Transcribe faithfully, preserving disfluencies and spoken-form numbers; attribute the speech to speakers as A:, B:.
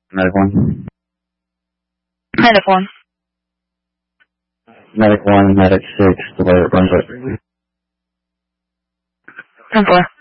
A: Medic one.
B: Medic one.
A: Medic one, medic six, the way it runs it.
B: ten four.